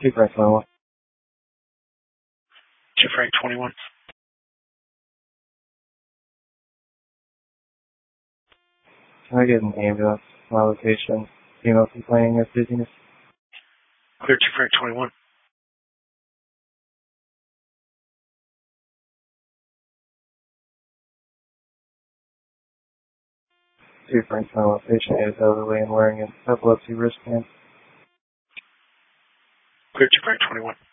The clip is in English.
2 Frank 21. 2 Frank 21. Can I get an ambulance to my location? Female complaining of dizziness. Clear 2 Frank 21. 2 Frank 21. Patient is elderly and wearing an epilepsy wristband. Clear 2 Frank 21.